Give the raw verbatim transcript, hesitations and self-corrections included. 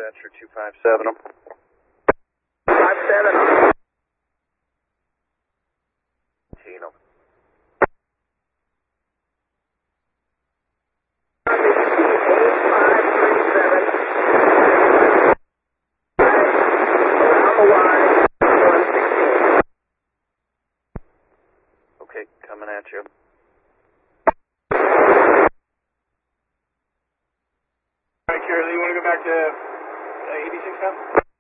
dispatcher two five seven them. five seven. eighteen them. Okay, coming at you. Alright, Carol, you want to go back to uh, eighty-six now?